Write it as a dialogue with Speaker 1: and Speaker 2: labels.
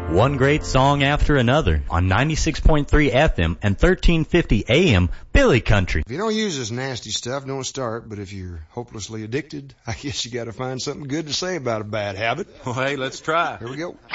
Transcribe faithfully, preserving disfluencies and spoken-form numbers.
Speaker 1: One great song after another on ninety-six point three F M and thirteen fifty A M, Billy Country.
Speaker 2: If you don't use this nasty stuff, don't start. But if you're hopelessly addicted, I guess you got to find something good to say about a bad habit.
Speaker 3: Well, hey, let's try.
Speaker 2: Here we go.